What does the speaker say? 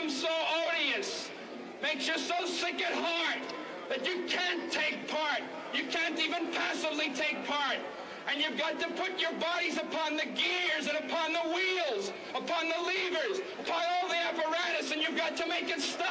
becomes so odious, makes you so sick at heart that you can't take part. You can't even passively take part. And you've got to put your bodies upon the gears and upon the wheels, upon the levers, upon all the apparatus, and you've got to make it stop.